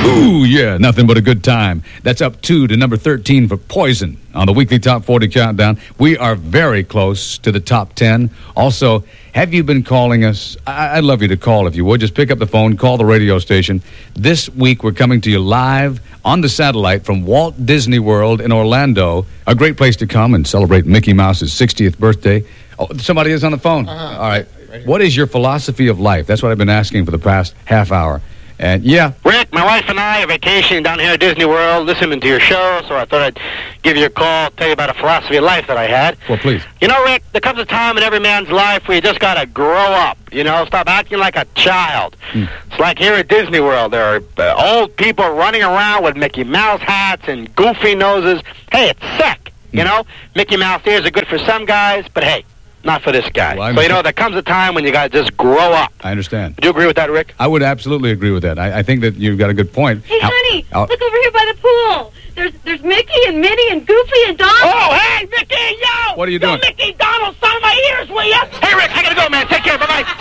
Ooh, yeah, nothing but a good time. That's up 2 to number 13 for Poison on the weekly Top 40 Countdown. We are very close to the top 10. Also, have you been calling us? I'd love you to call if you would. Just pick up the phone, call the radio station. This week we're coming to you live on the satellite from Walt Disney World in Orlando. A great place to come and celebrate Mickey Mouse's 60th birthday. Oh, somebody is on the phone. All right. What is your philosophy of life? That's what I've been asking for the past half hour. And, yeah. Rick, my wife and I are vacationing down here at Disney World, listening to your show, so I thought I'd give you a call, tell you about a philosophy of life that I had. Well, please. You know, Rick, there comes a time in every man's life where you just got to grow up, stop acting like a child. It's like here at Disney World, there are old people running around with Mickey Mouse hats and goofy noses. Hey, it's sick, Mickey Mouse ears are good for some guys, but hey, not for this guy. Well, so, there comes a time when you got to just grow up. I understand. Do you agree with that, Rick? I would absolutely agree with that. I think that you've got a good point. Hey, honey, look over here by the pool. There's Mickey and Minnie and Goofy and Donald. Oh, hey, Mickey, yo! What are you doing? Mickey, Donald, son of my ears, will ya? Hey, Rick, I gotta go, man. Take care. Bye-bye.